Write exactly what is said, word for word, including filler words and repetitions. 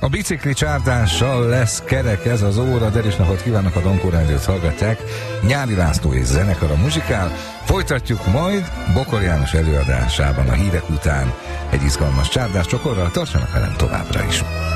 A bicikli csárdással lesz kerek ez az óra. Derűs napot kívánok, a Donkó Rádiót hallgatják. Nyári László és zenekara muzsikál. Folytatjuk majd Bokor János előadásában a hírek után egy izgalmas csárdás csokorral. Tartsanak velem továbbra is.